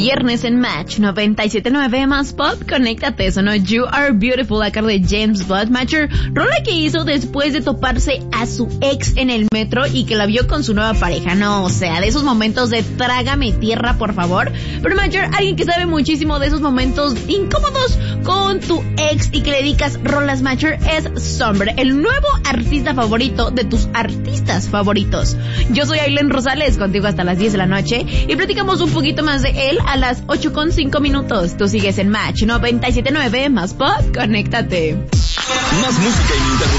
Viernes en Match 97.9 más pop, conéctate, sonó You Are Beautiful a cargo de James Blunt. Matcher, rola que hizo después de toparse a su ex en el metro y que la vio con su nueva pareja. No, o sea, de esos momentos de trágame tierra, por favor. Pero Matcher, alguien que sabe muchísimo de esos momentos incómodos con tu ex y que le dedicas rolas, Matcher, es Sombre, el nuevo artista favorito de tus artistas favoritos. Yo soy Aileen Rosales, contigo hasta las 10 de la noche y platicamos un poquito más de él a las 8:05. Tú sigues en Match 97.9 más pop, conéctate. Más música ininterrumpida.